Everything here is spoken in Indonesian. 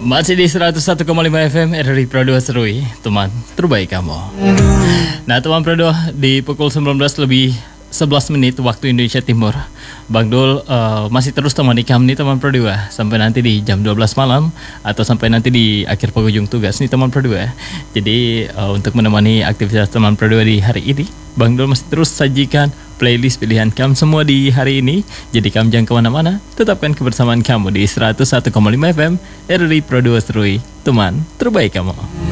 Masih di 101,5 FM RRI Pro 2 Serui, teman terbaik kamu. Nah teman Pro 2, di pukul 19 lebih 11 menit waktu Indonesia Timur, Bang Dul masih terus temani kami nih teman Pro 2 sampai nanti di jam 12 malam atau sampai nanti di akhir penghujung tugas nih teman Pro 2. Jadi untuk menemani aktivitas teman Pro 2 di hari ini, Bang Dul masih terus sajikan playlist pilihan kamu semua di hari ini. Jadi kamu jangan kemana-mana, tetapkan kebersamaan kamu di 101,5 FM RRI Pro 2 Serui, teman terbaik kamu.